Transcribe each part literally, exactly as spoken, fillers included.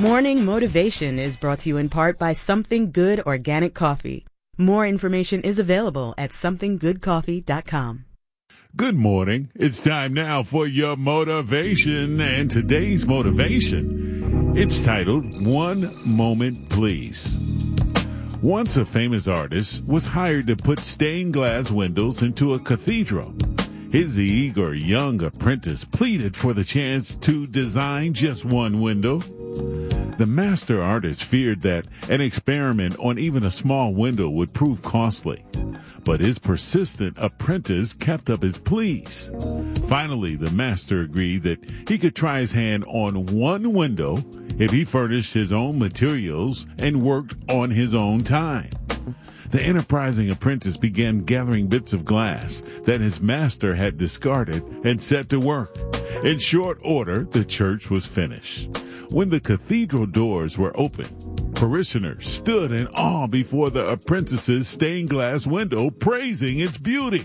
Morning Motivation is brought to you in part by Something Good Organic Coffee. More information is available at something good coffee dot com. Good morning. It's time now for your motivation, and today's motivation, it's titled One Moment Please. Once a famous artist was hired to put stained glass windows into a cathedral. His eager young apprentice pleaded for the chance to design just one window. The master artist feared that an experiment on even a small window would prove costly, but his persistent apprentice kept up his pleas. Finally, the master agreed that he could try his hand on one window if he furnished his own materials and worked on his own time. The enterprising apprentice began gathering bits of glass that his master had discarded and set to work. In short order, the church was finished. When the cathedral doors were open, parishioners stood in awe before the apprentice's stained glass window, praising its beauty.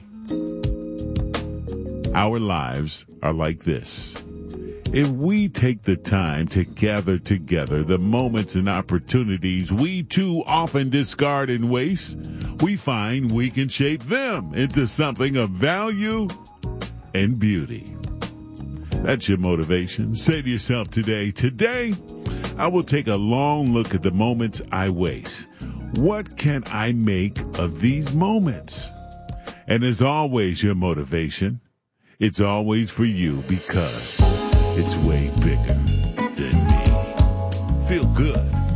Our lives are like this. If we take the time to gather together the moments and opportunities we too often discard and waste, we find we can shape them into something of value and beauty. That's your motivation. Say to yourself today, today, I will take a long look at the moments I waste. What can I make of these moments? And as always, your motivation, it's always for you because it's way bigger than me. Feel good.